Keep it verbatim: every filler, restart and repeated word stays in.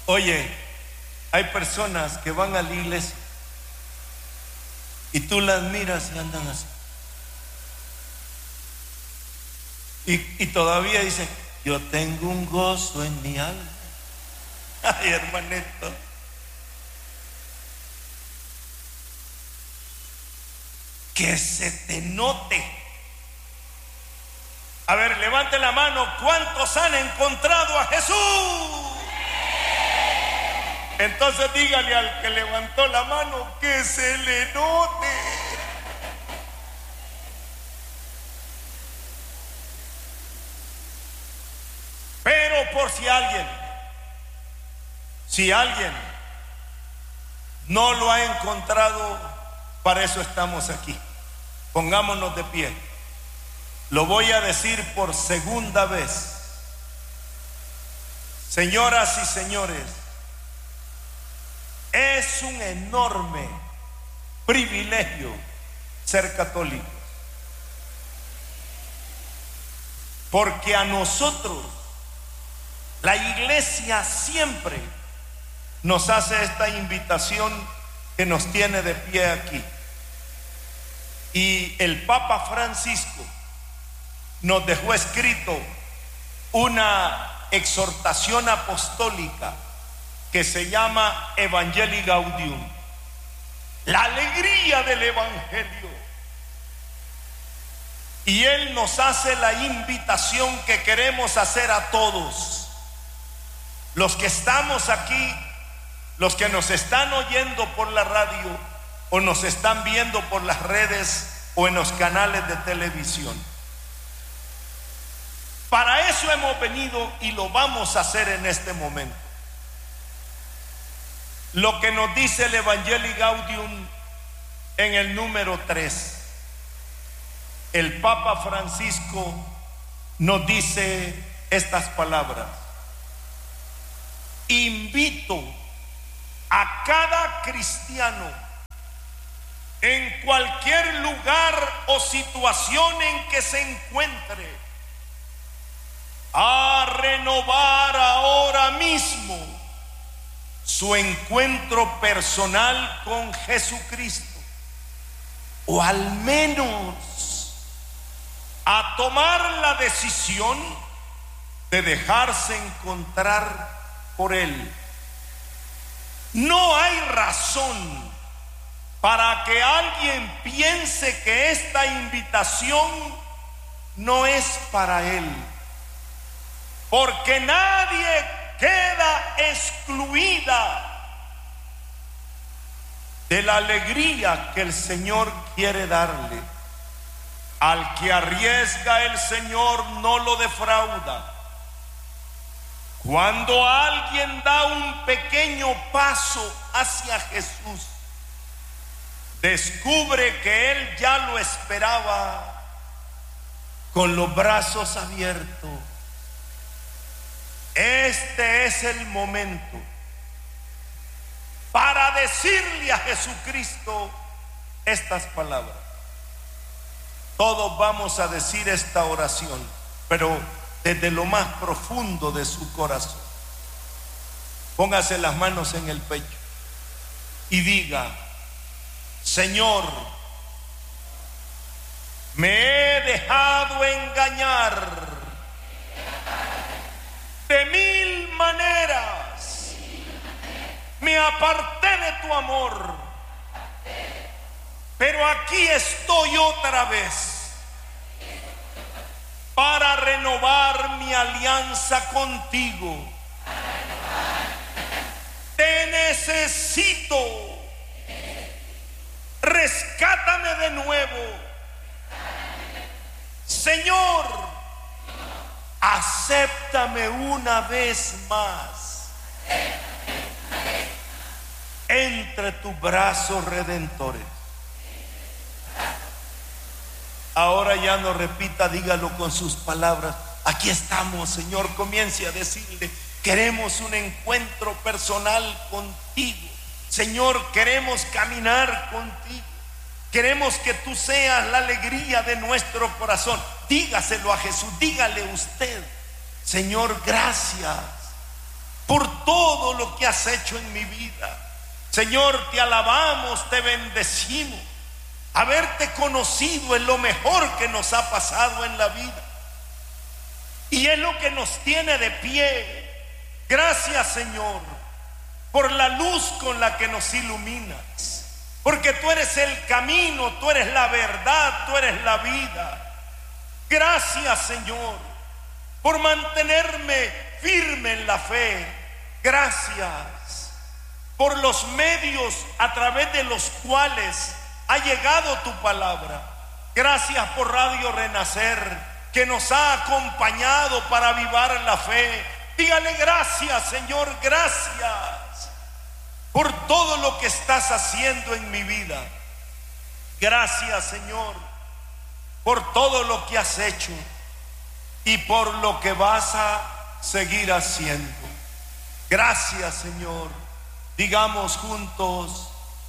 Oye, hay personas que van a la iglesia y tú las miras y andan así. Y, y todavía dicen, yo tengo un gozo en mi alma. Ay, hermanito. Que se te note. A ver, levante la mano. ¿Cuántos han encontrado a Jesús? Entonces dígale al que levantó la mano que se le note. Pero por si alguien, si alguien no lo ha encontrado, para eso estamos aquí. Pongámonos de pie. Lo voy a decir por segunda vez. Señoras y señores, es un enorme privilegio ser católicos, porque a nosotros la iglesia siempre nos hace esta invitación que nos tiene de pie aquí. Y el Papa Francisco nos dejó escrito una exhortación apostólica que se llama Evangelii Gaudium, la alegría del Evangelio. Y él nos hace la invitación que queremos hacer a todos, los que estamos aquí, los que nos están oyendo por la radio o nos están viendo por las redes o en los canales de televisión. Para eso hemos venido y lo vamos a hacer en este momento. Lo que nos dice el Evangelii Gaudium en el número tres. El Papa Francisco nos dice estas palabras: invito a cada cristiano en cualquier lugar o situación en que se encuentre a renovar ahora mismo su encuentro personal con Jesucristo, o al menos a tomar la decisión de dejarse encontrar por Él. No hay razón para que alguien piense que esta invitación no es para él, porque nadie queda excluida de la alegría que el Señor quiere darle. Al que arriesga, el Señor no lo defrauda. Cuando alguien da un pequeño paso hacia Jesús, descubre que Él ya lo esperaba con los brazos abiertos. Este es el momento para decirle a Jesucristo estas palabras. Todos vamos a decir esta oración, pero desde lo más profundo de su corazón. Póngase las manos en el pecho y diga: Señor, me he dejado engañar de mil maneras, me aparté de tu amor, pero aquí estoy otra vez para renovar mi alianza contigo. Te necesito. Rescátame de nuevo. Señor, acéptame una vez más entre tus brazos redentores. Ahora ya no repita, dígalo con sus palabras. Aquí estamos, Señor. Comience a decirle: queremos un encuentro personal contigo. Señor, queremos caminar contigo. Queremos que tú seas la alegría de nuestro corazón. Dígaselo a Jesús, dígale usted: Señor, gracias por todo lo que has hecho en mi vida. Señor, te alabamos, te bendecimos. Haberte conocido es lo mejor que nos ha pasado en la vida. Y es lo que nos tiene de pie. Gracias, Señor, por la luz con la que nos iluminas. Porque tú eres el camino, tú eres la verdad, tú eres la vida. Gracias, Señor, por mantenerme firme en la fe. Gracias por los medios a través de los cuales ha llegado tu palabra. Gracias por Radio Renacer, que nos ha acompañado para avivar la fe. Dígale gracias, Señor, gracias por todo lo que estás haciendo en mi vida. Gracias, Señor, por todo lo que has hecho y por lo que vas a seguir haciendo. Gracias, Señor. Digamos juntos: